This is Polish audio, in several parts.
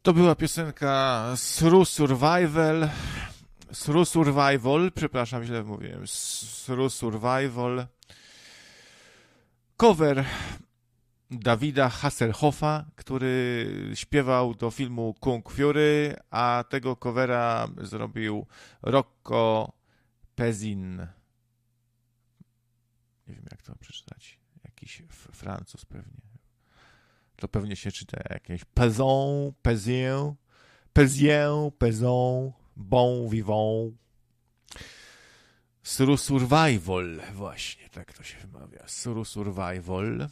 To była piosenka Through Survival, przepraszam, źle mówiłem, Through Survival, cover Dawida Hasselhoffa, który śpiewał do filmu Kung Fury, a tego covera zrobił Rocco Pezzin. Nie wiem, jak to przeczytać. Jakiś Francuz pewnie. To pewnie się czyta jakieś Pezzin, bon vivant. Through Survival, właśnie, tak to się wymawia. Through Survival.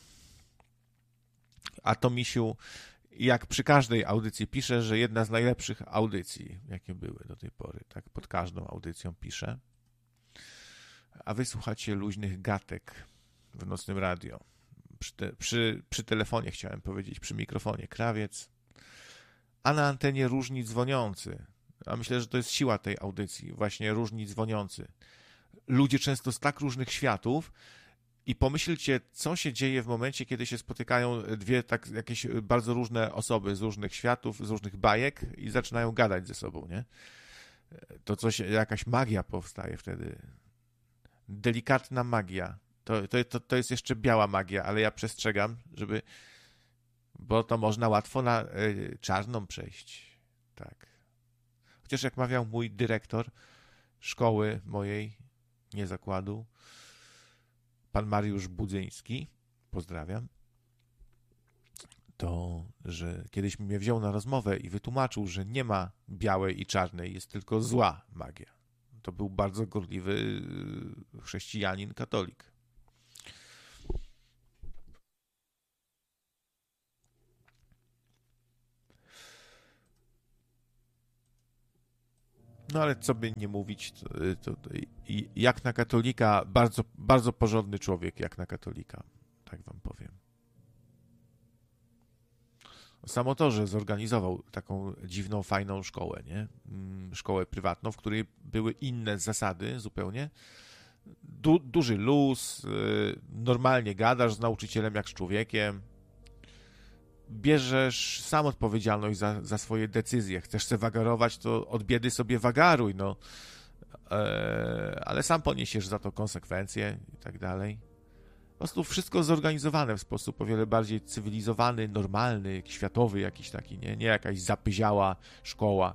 A to misiu, jak przy każdej audycji pisze, że jedna z najlepszych audycji, jakie były do tej pory. Tak pod każdą audycją pisze. A wy słuchacie luźnych gatek w nocnym radio. Przy telefonie chciałem powiedzieć, przy mikrofonie Krawiec, a na antenie różni dzwoniący. A myślę, że to jest siła tej audycji, właśnie różni dzwoniący. Ludzie często z tak różnych światów i pomyślcie, co się dzieje w momencie, kiedy się spotykają dwie tak jakieś bardzo różne osoby z różnych światów, z różnych bajek i zaczynają gadać ze sobą, nie? To coś, jakaś magia powstaje wtedy. Delikatna magia. To jest jeszcze biała magia, ale ja przestrzegam, bo to można łatwo na czarną przejść. Tak. Chociaż jak mawiał mój dyrektor szkoły mojej, nie zakładu, pan Mariusz Budzyński, pozdrawiam, to, że kiedyś mnie wziął na rozmowę i wytłumaczył, że nie ma białej i czarnej, jest tylko zła magia. To był bardzo gorliwy chrześcijanin, katolik. No ale co by nie mówić, jak na katolika, bardzo, bardzo porządny człowiek, jak na katolika, tak wam powiem. Samo to, że zorganizował taką dziwną, fajną szkołę, nie? Szkołę prywatną, w której były inne zasady zupełnie. Duży luz, normalnie gadasz z nauczycielem jak z człowiekiem. Bierzesz sam odpowiedzialność za swoje decyzje. Chcesz se wagarować, to od biedy sobie wagaruj, no. Ale sam poniesiesz za to konsekwencje i tak dalej. Po prostu wszystko zorganizowane w sposób o wiele bardziej cywilizowany, normalny, światowy jakiś taki, nie jakaś zapyziała szkoła,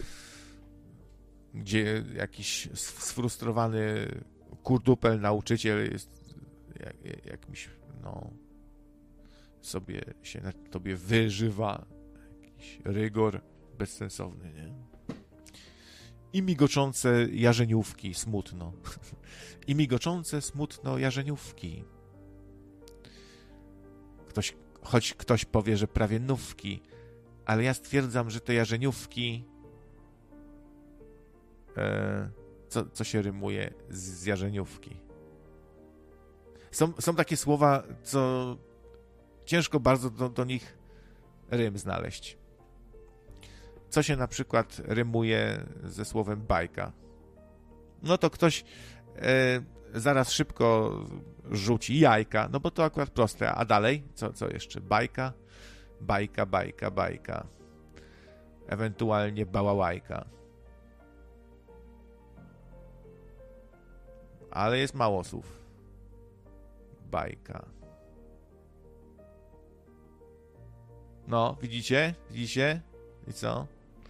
gdzie jakiś sfrustrowany kurdupel nauczyciel jest jakimś, no, sobie się na tobie wyżywa, jakiś rygor bezsensowny, nie? I migoczące jarzeniówki, smutno. I migoczące, smutno jarzeniówki. Choć ktoś powie, że prawie nówki, ale ja stwierdzam, że te jarzeniówki, co się rymuje z jarzeniówki. Są takie słowa, co ciężko bardzo do nich rym znaleźć. Co się na przykład rymuje ze słowem bajka? No to ktoś zaraz szybko rzuci jajka, no bo to akurat proste. A dalej? Co jeszcze? Bajka? Bajka. Ewentualnie bałałajka. Ale jest mało słów. Bajka. No, widzicie? Widzicie? I co?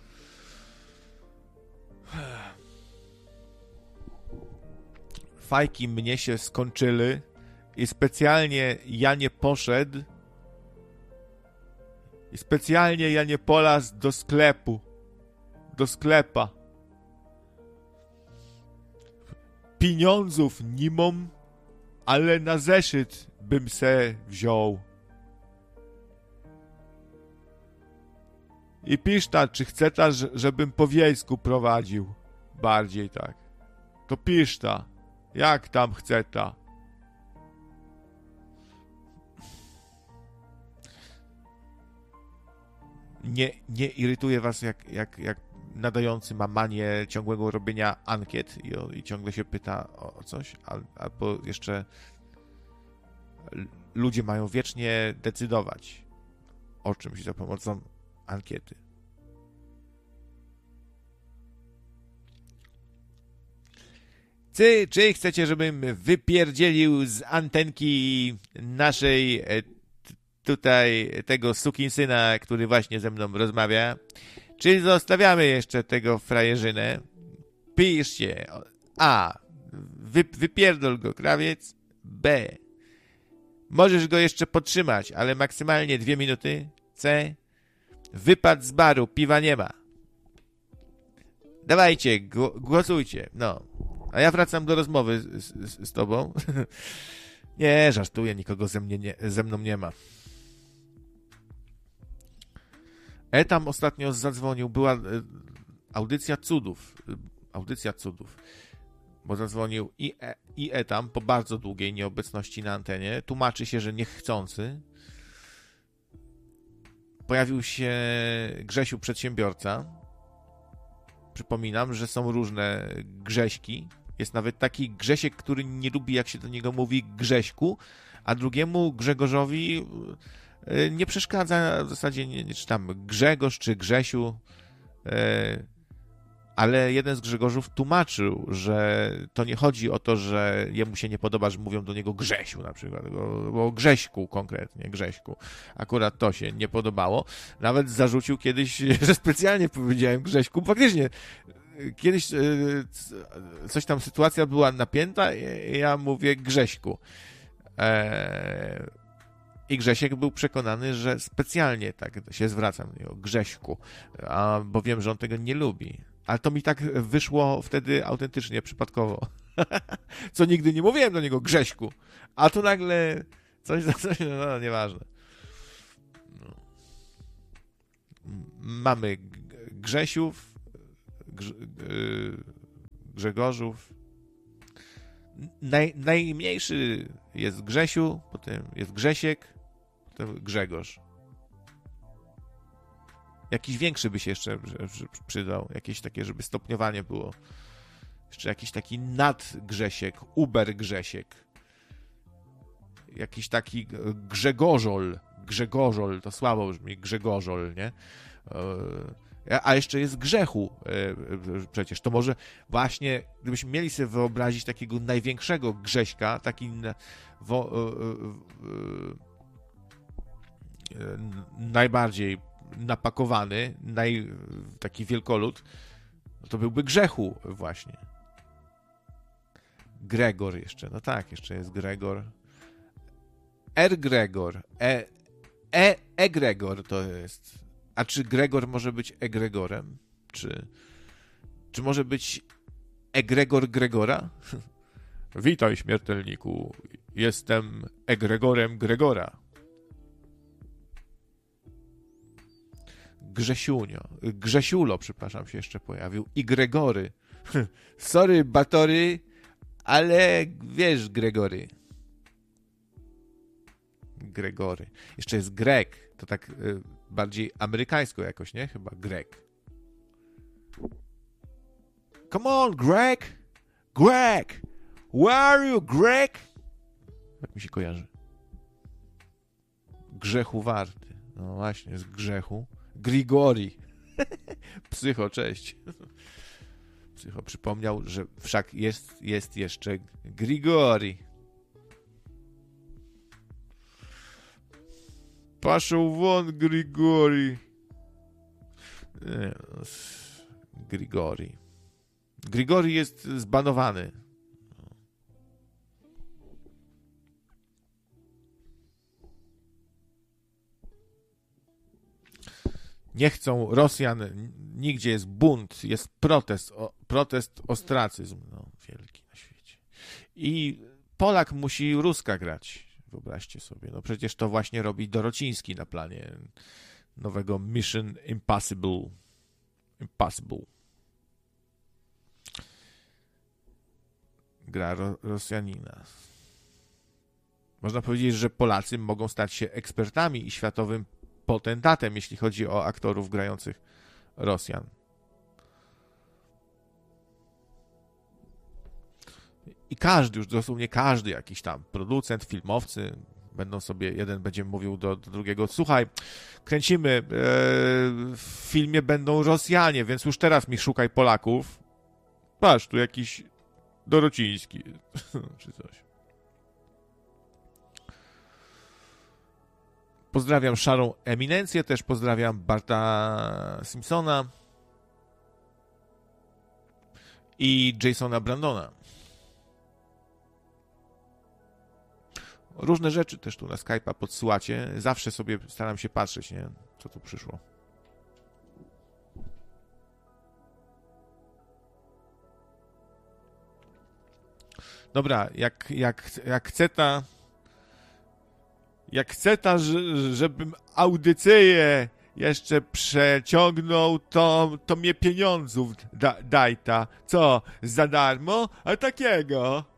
Fajki mnie się skończyły i specjalnie ja nie poszedł i specjalnie ja nie polazł do sklepa. Pieniądzów nie mam, ale na zeszyt bym se wziął. I pisz ta, czy chce ta, żebym po wiejsku prowadził. Bardziej tak. To pisz ta. Jak tam chce ta. Nie irytuje was, jak nadający ma manię ciągłego robienia ankiet i ciągle się pyta o coś? Albo jeszcze ludzie mają wiecznie decydować o czymś za pomocą ankiety. Czy chcecie, żebym wypierdzielił z antenki naszej tutaj tego sukinsyna, który właśnie ze mną rozmawia? Czy zostawiamy jeszcze tego frajerzynę? Piszcie. A. Wypierdol go, krawiec. B. Możesz go jeszcze podtrzymać, ale maksymalnie 2 minuty. C. Wypad z baru, piwa nie ma. Dawajcie, głosujcie. No. A ja wracam do rozmowy z tobą. Nie, żartuję, nikogo ze mną nie ma. Tam ostatnio zadzwonił, była audycja cudów. Bo zadzwonił i tam po bardzo długiej nieobecności na antenie. Tłumaczy się, że niechcący. Pojawił się Grzesiu Przedsiębiorca. Przypominam, że są różne Grześki. Jest nawet taki Grzesiek, który nie lubi, jak się do niego mówi Grześku, a drugiemu Grzegorzowi nie przeszkadza w zasadzie, czy tam Grzegorz, czy Grzesiu, ale jeden z Grzegorzów tłumaczył, że to nie chodzi o to, że jemu się nie podoba, że mówią do niego Grzesiu na przykład, bo Grześku konkretnie, Grześku. Akurat to się nie podobało. Nawet zarzucił kiedyś, że specjalnie powiedziałem Grześku. Faktycznie, kiedyś coś tam, sytuacja była napięta i ja mówię Grześku. I Grzesiek był przekonany, że specjalnie tak się zwracam do niego, Grześku, bo wiem, że on tego nie lubi. Ale to mi tak wyszło wtedy autentycznie, przypadkowo. Co nigdy nie mówiłem do niego Grześku. A tu nagle coś no nieważne. No. Mamy Grzesiów, Grzegorzów. Najmniejszy jest Grzesiu, potem jest Grzesiek, potem Grzegorz. Jakiś większy by się jeszcze przydał. Jakieś takie, żeby stopniowanie było. Jeszcze jakiś taki nadgrzesiek, uber Grzesiek. Jakiś taki Grzegorzol. Grzegorzol, to słabo brzmi, Grzegorzol, nie? A jeszcze jest Grzechu przecież. To może właśnie, gdybyśmy mieli sobie wyobrazić takiego największego Grześka, taki najbardziej napakowany, taki wielkolud, to byłby Grzechu właśnie. Gregor jeszcze, no tak, jeszcze jest Gregor. Gregor. Gregor to jest. A czy Gregor może być egregorem? Czy może być egregor Gregora? Witaj, śmiertelniku. Jestem egregorem Gregora. Grzesiulo, przepraszam, się jeszcze pojawił. I Gregory. Sorry, Batory, ale wiesz, Gregory. Gregory. Jeszcze jest Greg. To tak bardziej amerykańsko jakoś, nie? Chyba Greg. Come on, Greg! Greg! Where are you, Greg? Jak mi się kojarzy? Grzechu warty. No właśnie, z grzechu. Grigori. Psycho, cześć. Psycho przypomniał, że wszak jest jeszcze Grigori. Paszą won, Grigori. Grigori. Grigori jest zbanowany. Nie chcą Rosjan, nigdzie jest bunt, jest protest, ostracyzm, no, wielki na świecie. I Polak musi Ruska grać, wyobraźcie sobie. No przecież to właśnie robi Dorociński na planie nowego Mission Impossible. Gra Rosjanina. Można powiedzieć, że Polacy mogą stać się ekspertami i światowym potentatem, jeśli chodzi o aktorów grających Rosjan. I każdy, już dosłownie każdy jakiś tam producent, filmowcy będą sobie, jeden będzie mówił do drugiego, słuchaj, kręcimy, w filmie będą Rosjanie, więc już teraz mi szukaj Polaków. Patrz, tu jakiś Dorociński, czy coś. Pozdrawiam Szarą Eminencję, też pozdrawiam Barta Simpsona i Jasona Brandona. Różne rzeczy też tu na Skype'a podsyłacie. Zawsze sobie staram się patrzeć, nie? Co tu przyszło. Dobra, jak chce ta, żebym audycję jeszcze przeciągnął, to mnie pieniądzów daj ta. Co, za darmo? A takiego?